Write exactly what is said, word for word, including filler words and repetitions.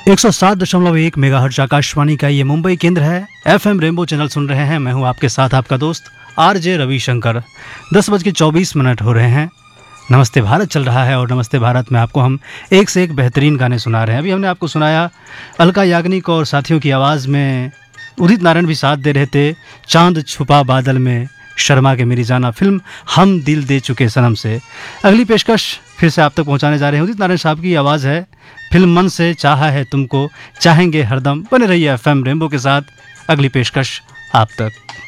एक सौ सात दशमलव एक मेगाहर्ट्ज आकाशवाणी का ये मुंबई केंद्र है। एफएम रेनबो चैनल सुन रहे हैं। मैं हूं आपके साथ आपका दोस्त आरजे रविशंकर। दस बज के चौबीस मिनट हो रहे हैं। नमस्ते भारत चल रहा है और नमस्ते भारत में आपको हम एक से एक बेहतरीन गाने सुना रहे हैं। अभी हमने आपको सुनाया अलका याग्निक और साथियों की आवाज़ में, उदित नारायण भी साथ दे रहे थे, चांद छुपा बादल में शर्मा के मेरी जाना, फिल्म हम दिल दे चुके सनम से। अगली पेशकश फिर से आप तक पहुंचाने जा रहे हैं। उदित नारायण साहब की आवाज़ है, फिल्म मन से चाहा है तुमको, चाहेंगे हरदम। बने रहिए एफएम रेनबो के साथ। अगली पेशकश आप तक।